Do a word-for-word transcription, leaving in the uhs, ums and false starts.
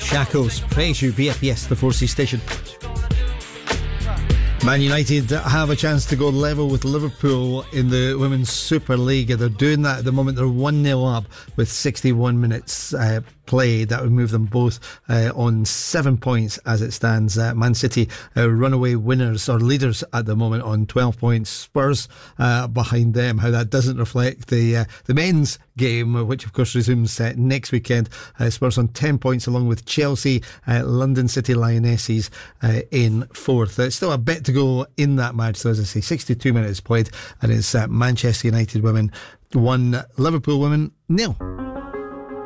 Shackles, praise you, B F B S, the four C station. Man United have a chance to go level with Liverpool in the Women's Super League. They're doing that at the moment. They're one nil up with sixty-one minutes uh, played. That would move them both uh, on seven points as it stands. Uh, Man City uh, runaway winners or leaders at the moment on twelve points. Spurs uh, behind them. How that doesn't reflect the uh, the men's game, which of course resumes uh, next weekend. Uh, Spurs on ten points along with Chelsea, uh, London City Lionesses uh, in fourth. Uh, still a bit to go in that match, so as I say, sixty-two minutes played, and it's uh, Manchester United women one, Liverpool women nil.